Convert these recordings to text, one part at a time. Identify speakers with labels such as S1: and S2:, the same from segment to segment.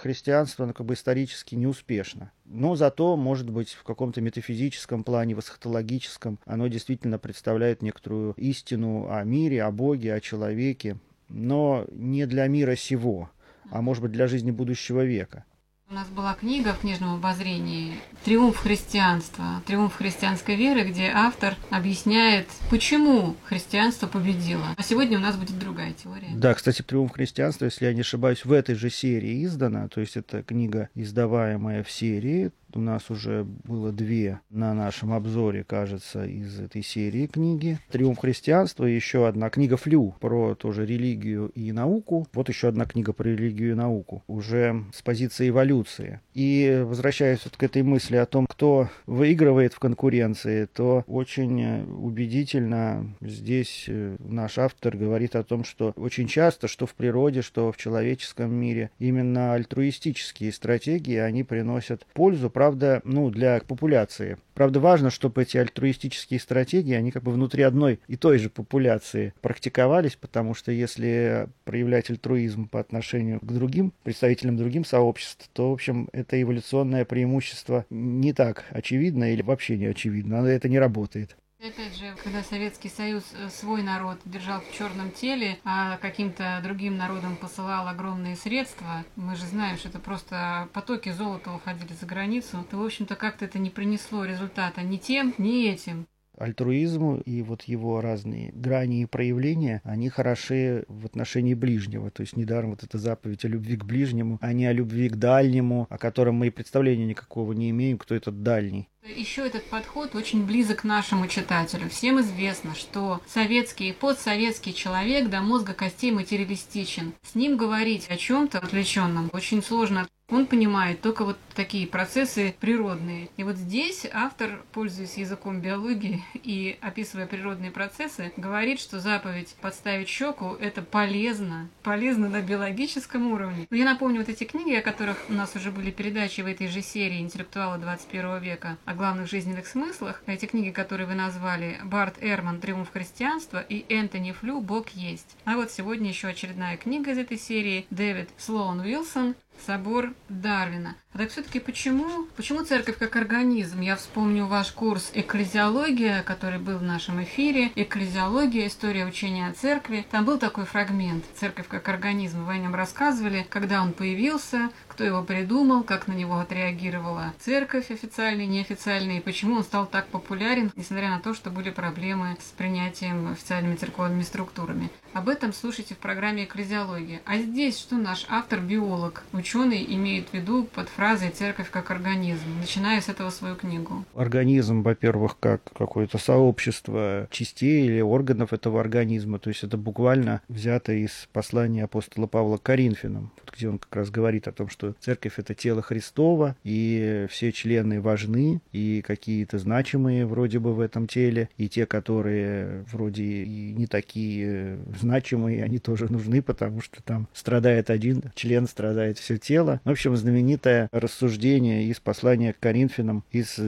S1: христианство, оно как бы исторически неуспешно. Но зато, может быть, в каком-то метафизическом плане, в эсхатологическом, оно действительно представляет некоторую истину о мире, о Боге, о человеке, но не для мира сего, а может быть для жизни будущего века.
S2: У нас была книга в книжном обозрении «Триумф христианства», «Триумф христианской веры», где автор объясняет, почему христианство победило. А сегодня у нас будет другая теория.
S1: Да, кстати, «Триумф христианства», если я не ошибаюсь, в этой же серии издана, то есть это книга, издаваемая в серии. У нас уже было 2 на нашем обзоре, кажется, из этой серии книги. «Триумф христианства» и еще одна книга Флю про тоже религию и науку. Вот еще одна книга про религию и науку, уже с позиции эволюции. И возвращаясь вот к этой мысли о том, кто выигрывает в конкуренции, то очень убедительно здесь наш автор говорит о том, что очень часто, что в природе, что в человеческом мире, именно альтруистические стратегии, они приносят пользу, правда, для популяции. Правда, важно, чтобы эти альтруистические стратегии, они как бы внутри одной и той же популяции практиковались, потому что если проявлять альтруизм по отношению к другим представителям другим сообществ, то, в общем, это эволюционное преимущество не так очевидно или вообще не очевидно, это не работает.
S2: И опять же, когда Советский Союз свой народ держал в черном теле, а каким-то другим народам посылал огромные средства, мы же знаем, что это просто потоки золота уходили за границу, то, в общем-то, как-то это не принесло результата ни тем, ни этим.
S1: Альтруизм и вот его разные грани и проявления, они хороши в отношении ближнего. То есть недаром вот эта заповедь о любви к ближнему, а не о любви к дальнему, о котором мы и представления никакого не имеем, кто этот дальний.
S2: Еще этот подход очень близок к нашему читателю. Всем известно, что советский и постсоветский человек до мозга костей материалистичен. С ним говорить о чем-то отвлеченном очень сложно. Он понимает только вот такие процессы природные. И вот здесь автор, пользуясь языком биологии и описывая природные процессы, говорит, что заповедь подставить щеку – это полезно. Полезно на биологическом уровне. Но я напомню вот эти книги, о которых у нас уже были передачи в этой же серии «Интеллектуалы 21 века», о главных жизненных смыслах. Эти книги, которые вы назвали, Барт Эрман «Триумф христианства» и Энтони Флю «Бог есть». А вот сегодня еще очередная книга из этой серии, Дэвид Слоун Уилсон «Собор Дарвина». А так все-таки почему церковь как организм? Я вспомню ваш курс «Экклезиология», который был в нашем эфире. «Экклезиология. История учения о церкви». Там был такой фрагмент «Церковь как организм». Вы о нем рассказывали, когда он появился, кто его придумал, как на него отреагировала церковь официальная, неофициальная, и почему он стал так популярен, несмотря на то, что были проблемы с принятием официальными церковными структурами. Об этом слушайте в программе «Экклезиология». А здесь что наш автор-биолог, ученый, имеет в виду под фразой «церковь как организм», начиная с этого свою книгу?
S1: Организм, во-первых, как какое-то сообщество частей или органов этого организма, то есть это буквально взято из послания апостола Павла к Коринфянам, где он как раз говорит о том, что церковь — это тело Христово, и все члены важны, и какие-то значимые вроде бы в этом теле, и те, которые вроде и не такие значимые, они тоже нужны, потому что там страдает один член, страдает все тело. В общем, знаменитое рассуждение из послания к Коринфянам из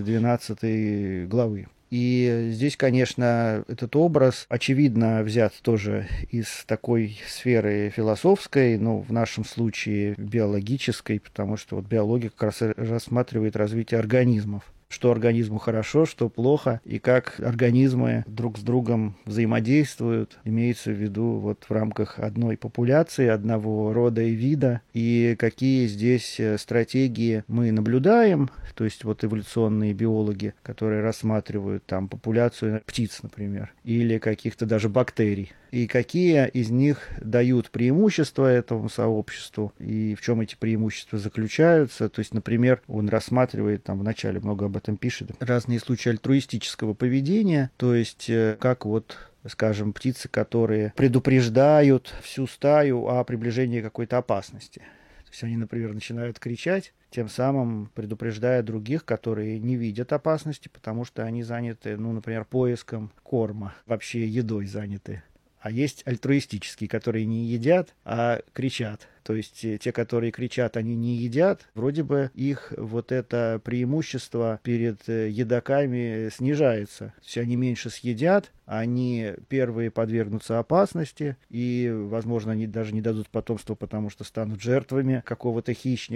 S1: 12 главы. И здесь, конечно, этот образ, очевидно, взят тоже из такой сферы философской, но в нашем случае биологической, потому что вот биология как раз рассматривает развитие организмов. Что организму хорошо, что плохо, и как организмы друг с другом взаимодействуют, имеется в виду вот в рамках одной популяции, одного рода и вида, и какие здесь стратегии мы наблюдаем, то есть вот эволюционные биологи, которые рассматривают там популяцию птиц, например, или каких-то даже бактерий, и какие из них дают преимущества этому сообществу, и в чем эти преимущества заключаются. То есть, например, он рассматривает, там вначале много об этом пишет, разные случаи альтруистического поведения, то есть как вот, скажем, птицы, которые предупреждают всю стаю о приближении какой-то опасности. То есть они, например, начинают кричать, тем самым предупреждая других, которые не видят опасности, потому что они заняты, например, поиском корма, вообще едой заняты. А есть альтруистические, которые не едят, а кричат. То есть те, которые кричат, они не едят. Вроде бы их вот это преимущество перед едоками снижается. То есть они меньше съедят, они первые подвергнутся опасности, и, возможно, они даже не дадут потомства, потому что станут жертвами какого-то хищника.